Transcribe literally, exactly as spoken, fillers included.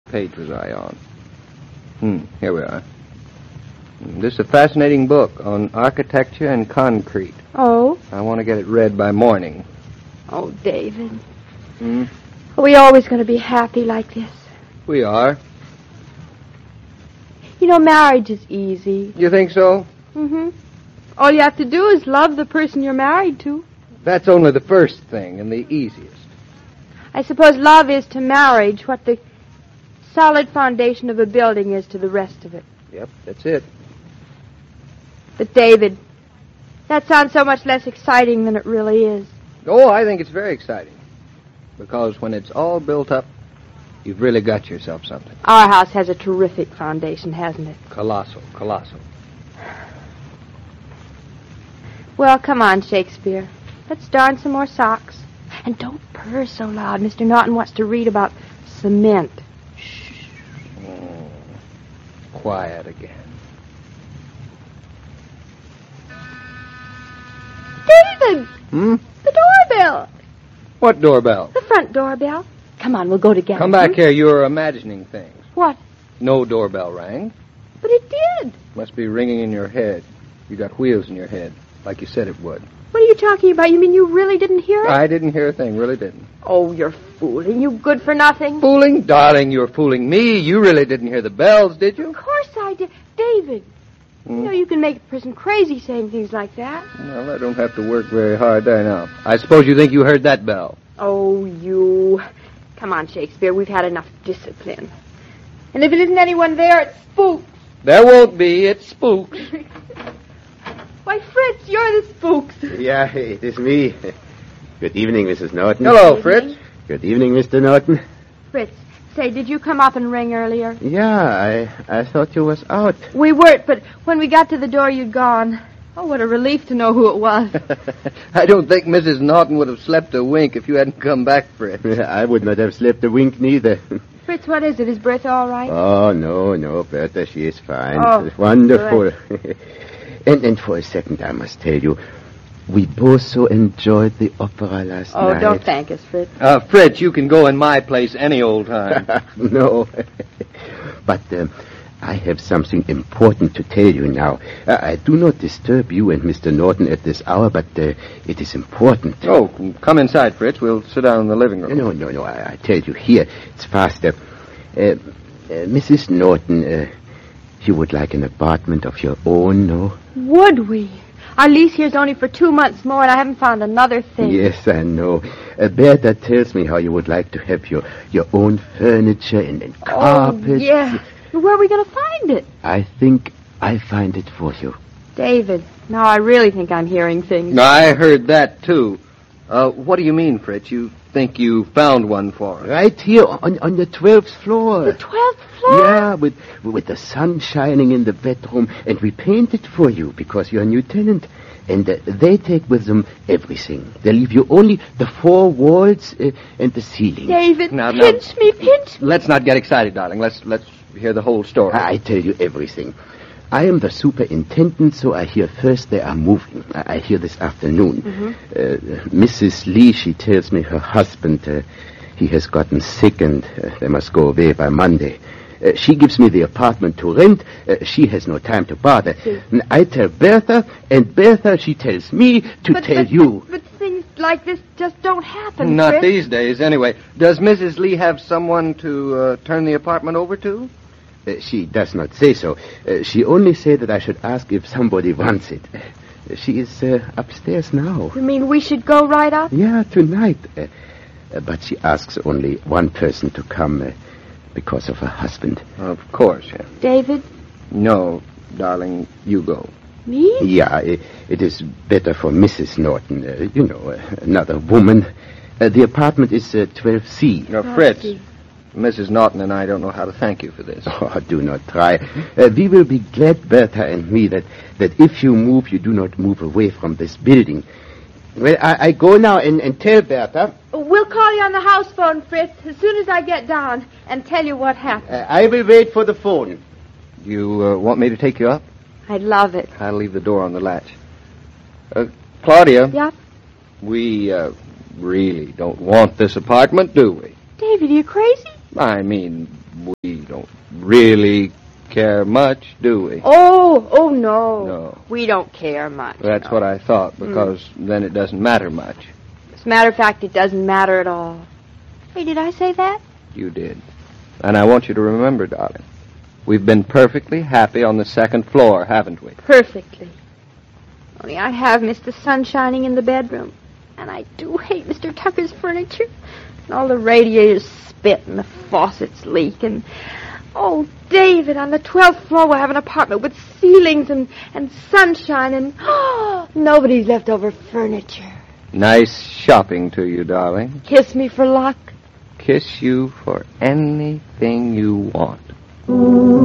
page was I on? Hmm, here we are. This is a fascinating book on architecture and concrete. Oh? I want to get it read by morning. Oh, David. Hmm? Are we always going to be happy like this? We are. You know, marriage is easy. You think so? Mm-hmm. All you have to do is love the person you're married to. That's only the first thing and the easiest. I suppose love is to marriage what the solid foundation of a building is to the rest of it. Yep, that's it. But, David, that sounds so much less exciting than it really is. Oh, I think it's very exciting. Because when it's all built up, you've really got yourself something. Our house has a terrific foundation, hasn't it? Colossal, colossal. Well, come on, Shakespeare. Let's darn some more socks. And don't purr so loud. Mister Norton wants to read about cement. Shh. Oh, quiet again. David! Hmm? The doorbell. What doorbell? The front doorbell. Come on, we'll go together. Come back hmm? here. You're imagining things. What? No doorbell rang. But it did. Must be ringing in your head. You got wheels in your head, like you said it would. What are you talking about? You mean you really didn't hear it? I didn't hear a thing, really didn't. Oh, you're fooling. You good for nothing. Fooling? Darling, you're fooling me. You really didn't hear the bells, did you? Of course I did. David, Hmm? you know you can make a person crazy saying things like that. Well, I don't have to work very hard there now. I suppose you think you heard that bell. Oh, you. Come on, Shakespeare. We've had enough discipline. And if it isn't anyone there, it's spooks. There won't be. It's spooks. Why, Fritz, you're the spooks. Yeah, it is me. Good evening, Missus Norton. Hello, Good Fritz. evening. Good evening, Mister Norton. Fritz, say, did you come up and ring earlier? Yeah, I I thought you was out. We weren't, but when we got to the door, you'd gone. Oh, what a relief to know who it was. I don't think Missus Norton would have slept a wink if you hadn't come back, Fritz. I would not have slept a wink neither. Fritz, what is it? Is Bertha all right? Oh, no, no, Bertha, she is fine. Oh, wonderful. and, and for a second, I must tell you, we both so enjoyed the opera last oh, night. don't thank us, Fritz. Uh, Fritz, you can go in my place any old time. No. But um, I have something important to tell you now. Uh, I do not disturb you and Mister Norton at this hour, but uh, it is important. Oh, come inside, Fritz. We'll sit down in the living room. No, no, no, I, I tell you here. It's faster. Uh, uh, Missus Norton, uh, you would like an apartment of your own, no? Would we? Our lease here's only for two months more, and I haven't found another thing. Yes, I know. Uh, Bertha tells me how you would like to have your, your own furniture and, and carpet. Oh, yeah. Where are we going to find it? I think I find it for you. David, now I really think I'm hearing things. I heard that, too. Uh, what do you mean, Fritz? You think you found one for us? Right here on, on the twelfth floor. The twelfth floor? Yeah, with with the sun shining in the bedroom, and we painted for you because you're a new tenant. And uh, they take with them everything. They leave you only the four walls uh, and the ceiling. David, Now, now- pinch me, pinch me. Let's not get excited, darling. Let's let's hear the whole story. I, I tell you everything. I am the superintendent, so I hear first they are moving. I, I hear this afternoon. Mm-hmm. Uh, Missus Lee, she tells me her husband, uh, he has gotten sick and uh, they must go away by Monday. Uh, she gives me the apartment to rent. Uh, she has no time to bother. See. And I tell Bertha, and Bertha, she tells me to But, tell but, you. But, but things like this just don't happen, Not Fritz. these days, anyway. Does Missus Lee have someone to uh, turn the apartment over to? Uh, she does not say so. Uh, she only said that I should ask if somebody wants it. Uh, she is uh, upstairs now. You mean we should go right up? Yeah, tonight. Uh, uh, but she asks only one person to come uh, because of her husband. Of course, yeah. David? No, darling, you go. Me? Yeah, it, it is better for Missus Norton. Uh, you know, uh, another woman. Uh, the apartment is uh, twelve C. Now, Fritz, Missus Norton and I don't know how to thank you for this. Oh, do not try. Uh, we will be glad, Bertha and me, that, that if you move, you do not move away from this building. Well, I, I go now and, and tell Bertha. We'll call you on the house phone, Fritz, as soon as I get down and tell you what happened. Uh, I will wait for the phone. You uh, want me to take you up? I'd love it. I'll leave the door on the latch. Uh, Claudia. Yeah? We uh, really don't want this apartment, do we? David, are you crazy? I mean, we don't really care much, do we? Oh, oh, no. No. We don't care much. That's no. what I thought, because mm. then it doesn't matter much. As a matter of fact, it doesn't matter at all. Hey, did I say that? You did. And I want you to remember, darling, we've been perfectly happy on the second floor, haven't we? Perfectly. Only I have Mister Sun shining in the bedroom. And I do hate Mister Tucker's furniture. And all the radiators spit and the faucets leak. And, oh, David, on the twelfth floor we'll have an apartment with ceilings and, and sunshine and, oh, nobody's leftover furniture. Nice shopping to you, darling. Kiss me for luck. Kiss you for anything you want.